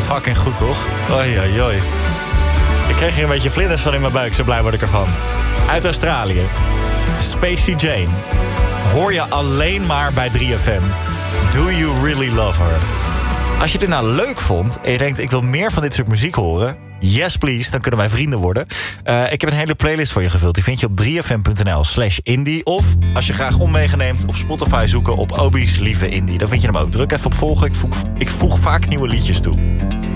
fucking goed, toch? Oei, oei, oei. Ik kreeg hier een beetje vlinders van in mijn buik, zo blij word ik ervan. Uit Australië. Spacey Jane. Hoor je alleen maar bij 3FM. Do you really love her? Als je dit nou leuk vond en je denkt, ik wil meer van dit soort muziek horen, yes please, dan kunnen wij vrienden worden. Ik heb een hele playlist voor je gevuld. Die vind je op 3fm.nl/indie. Of als je graag omwegen neemt, op Spotify zoeken op Obi's Lieve Indie. Dan vind je hem ook. Druk even op volgen. Ik voeg vaak nieuwe liedjes toe.